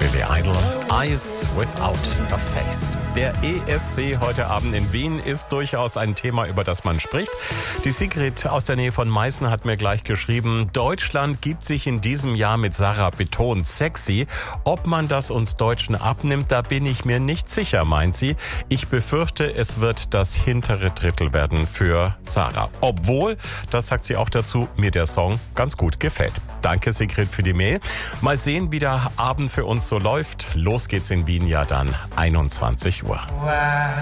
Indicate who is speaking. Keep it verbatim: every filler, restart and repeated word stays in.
Speaker 1: Billy Idol. Eyes Without a Face. Der E S C heute Abend in Wien ist durchaus ein Thema, über das man spricht. Die Sigrid aus der Nähe von Meißen hat mir gleich geschrieben, Deutschland gibt sich in diesem Jahr mit Sarah betont sexy. Ob man das uns Deutschen abnimmt, da bin ich mir nicht sicher, meint sie. Ich befürchte, es wird das hintere Drittel werden für Sarah. Obwohl, das sagt sie auch dazu, mir der Song ganz gut gefällt. Danke, Sigrid, für die Mail. Mal sehen, wie der Abend für uns so läuft. Los geht's in Wien ja dann einundzwanzig Uhr.